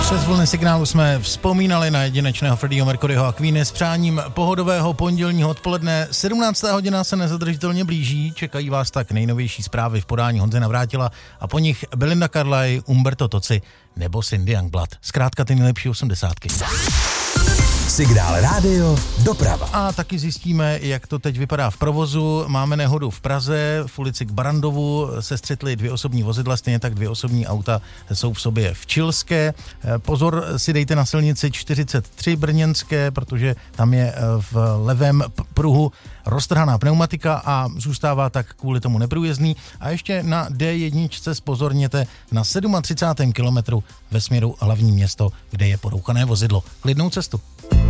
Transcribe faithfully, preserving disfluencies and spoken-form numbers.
Přes vlny signálu jsme vzpomínali na jedinečného Freddieho Mercuryho a Queeny s přáním pohodového pondělního odpoledne. sedmnáctá hodina se nezadržitelně blíží, čekají vás tak nejnovější zprávy v podání Honzy Navrátila a po nich Belinda Carlisle, Umberto Tozzi nebo Cindy Youngblood. Zkrátka ty nejlepší osmdesátky. Signál rádio doprava. A taky zjistíme, jak to teď vypadá v provozu. Máme nehodu v Praze, v ulici k Barandovu se střetly dvě osobní vozidla, stejně tak dvě osobní auta jsou v sobě v Čilské. Pozor si dejte na silnici čtyřicet tři brněnské, protože tam je v levém pruhu roztrhaná pneumatika a zůstává tak kvůli tomu neprůjezdný. A ještě na dé jedna spozorněte na třicátém sedmém kilometru ve směru hlavní město, kde je porouchané vozidlo. Klidnou cestu.